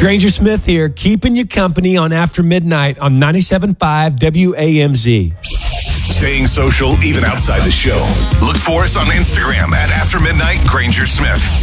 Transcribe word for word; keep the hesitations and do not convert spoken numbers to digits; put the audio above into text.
Granger Smith here, keeping you company on After Midnight on ninety-seven point five W A M Z. Staying social even outside the show. Look for us on Instagram at After Midnight Granger Smith.